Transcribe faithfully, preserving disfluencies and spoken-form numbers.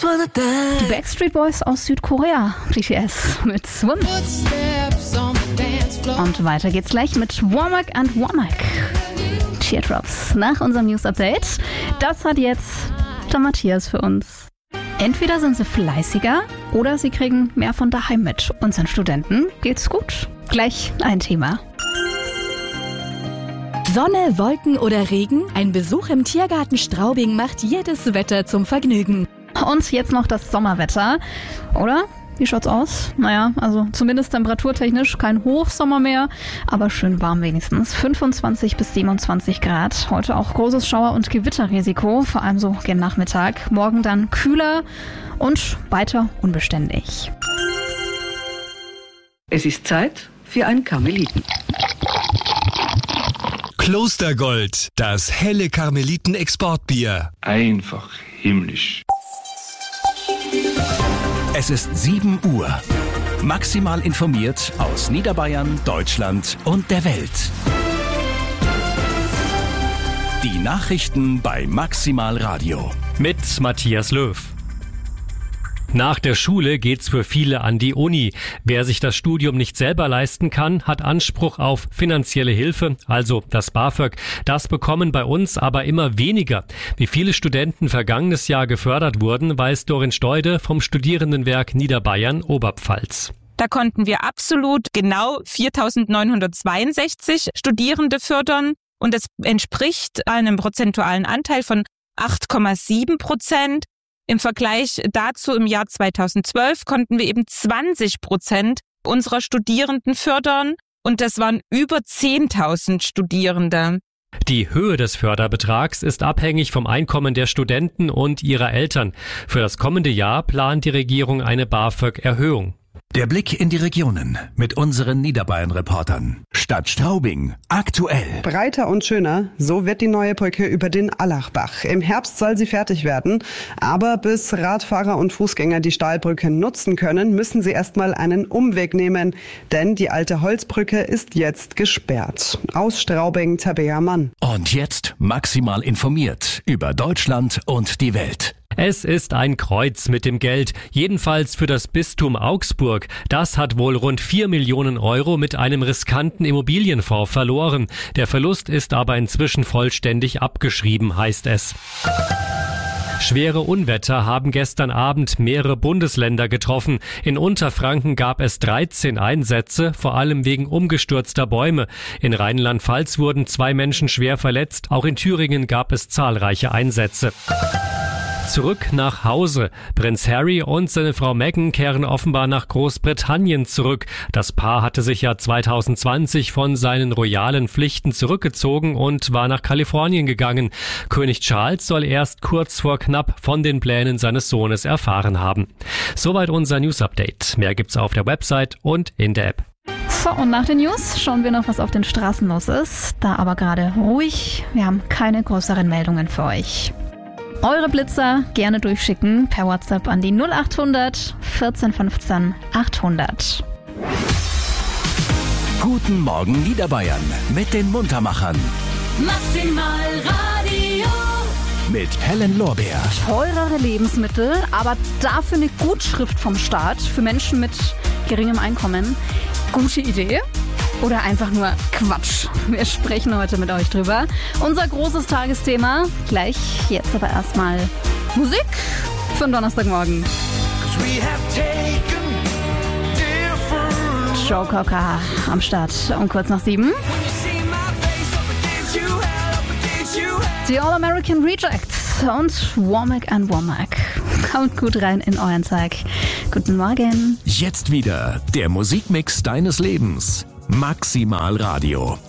Die Backstreet Boys aus Südkorea, B T S mit Swim. Und weiter geht's gleich mit Womack and Womack. Teardrops nach unserem News Update. Das hat jetzt der Matthias für uns. Entweder sind sie fleißiger oder sie kriegen mehr von daheim mit. Unseren Studenten geht's gut. Gleich ein Thema. Sonne, Wolken oder Regen? Ein Besuch im Tiergarten Straubing macht jedes Wetter zum Vergnügen. Und jetzt noch das Sommerwetter, oder? Wie schaut's aus? Naja, also zumindest temperaturtechnisch kein Hochsommer mehr, aber schön warm wenigstens. fünfundzwanzig bis siebenundzwanzig Grad. Heute auch großes Schauer- und Gewitterrisiko, vor allem so gegen Nachmittag. Morgen dann kühler und weiter unbeständig. Es ist Zeit für ein Karmeliten. Klostergold, das helle Karmeliten-Exportbier. Einfach himmlisch. Es ist sieben Uhr. Maximal informiert aus Niederbayern, Deutschland und der Welt. Die Nachrichten bei Maximal Radio. Mit Matthias Löw. Nach der Schule geht's für viele an die Uni. Wer sich das Studium nicht selber leisten kann, hat Anspruch auf finanzielle Hilfe, also das BAföG. Das bekommen bei uns aber immer weniger. Wie viele Studenten vergangenes Jahr gefördert wurden, weiß Dorin Steude vom Studierendenwerk Niederbayern Oberpfalz. Da konnten wir absolut genau viertausendneunhundertzweiundsechzig Studierende fördern und das entspricht einem prozentualen Anteil von acht Komma sieben Prozent. Im Vergleich dazu im Jahr zweitausendzwölf konnten wir eben zwanzig Prozent unserer Studierenden fördern und das waren über zehntausend Studierende. Die Höhe des Förderbetrags ist abhängig vom Einkommen der Studenten und ihrer Eltern. Für das kommende Jahr plant die Regierung eine BAföG-Erhöhung. Der Blick in die Regionen mit unseren Niederbayern-Reportern. Stadt Straubing, aktuell. Breiter und schöner, so wird die neue Brücke über den Allachbach. Im Herbst soll sie fertig werden, aber bis Radfahrer und Fußgänger die Stahlbrücke nutzen können, müssen sie erstmal einen Umweg nehmen, denn die alte Holzbrücke ist jetzt gesperrt. Aus Straubing, Tabea Mann. Und jetzt maximal informiert über Deutschland und die Welt. Es ist ein Kreuz mit dem Geld, jedenfalls für das Bistum Augsburg. Das hat wohl rund vier Millionen Euro mit einem riskanten Immobilienfonds verloren. Der Verlust ist aber inzwischen vollständig abgeschrieben, heißt es. Schwere Unwetter haben gestern Abend mehrere Bundesländer getroffen. In Unterfranken gab es dreizehn Einsätze, vor allem wegen umgestürzter Bäume. In Rheinland-Pfalz wurden zwei Menschen schwer verletzt. Auch in Thüringen gab es zahlreiche Einsätze. Zurück nach Hause. Prinz Harry und seine Frau Meghan kehren offenbar nach Großbritannien zurück. Das Paar hatte sich ja zweitausendzwanzig von seinen royalen Pflichten zurückgezogen und war nach Kalifornien gegangen. König Charles soll erst kurz vor knapp von den Plänen seines Sohnes erfahren haben. Soweit unser News-Update. Mehr gibt's auf der Website und in der App. So, und nach den News schauen wir noch, was auf den Straßen los ist. Da aber gerade ruhig. Wir haben keine größeren Meldungen für euch. Eure Blitzer gerne durchschicken per WhatsApp an die null achthundert vierzehn fünfzehn achthundert. Guten Morgen Niederbayern mit den Muntermachern. Maximal Radio. Mit Helen Lorbeer. Teurere Lebensmittel, aber dafür eine Gutschrift vom Staat für Menschen mit geringem Einkommen. Gute Idee? Oder einfach nur Quatsch? Wir sprechen heute mit euch drüber. Unser großes Tagesthema. Gleich, jetzt aber erstmal Musik für den Donnerstagmorgen. Joe Cocker am Start um kurz nach sieben. Die All-American Rejects und Womack and Womack. Kommt gut rein in euren Tag. Guten Morgen. Jetzt wieder der Musikmix deines Lebens. Maximal Radio.